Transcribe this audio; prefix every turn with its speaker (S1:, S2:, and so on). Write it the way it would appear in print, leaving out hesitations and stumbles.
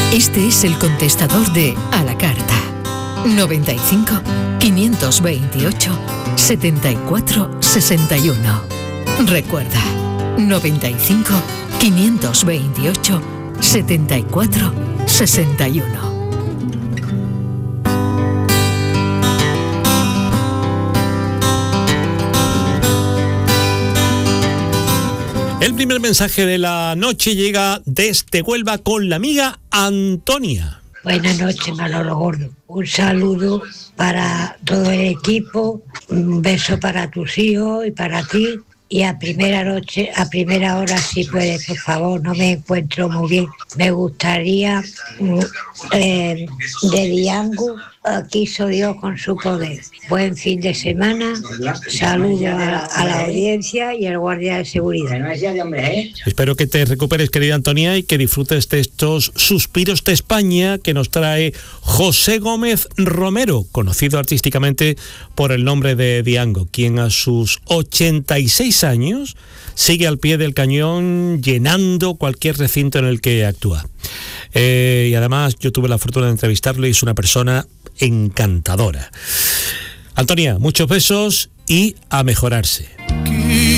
S1: Este es el contestador de A la Carta. 95 528 74 61. Recuerda, 95 528 74 61.
S2: El primer mensaje de la noche llega desde Huelva con la amiga Antonia.
S3: Buenas noches, Manolo Gordo. Un saludo para todo el equipo, un beso para tus hijos y para ti. Y a primera hora, si puedes, por favor, no me encuentro muy bien. Me gustaría de Diango, quiso Dios con su poder. Buen fin de semana, saludos a la audiencia y al guardia de seguridad.
S2: Espero que te recuperes, querida Antonia, y que disfrutes de estos suspiros de España que nos trae José Gómez Romero, conocido artísticamente por el nombre de Diango, quien a sus 86 años sigue al pie del cañón llenando cualquier recinto en el que actúa. Y además yo tuve la fortuna de entrevistarlo y es una persona encantadora. Antonia, muchos besos y a mejorarse.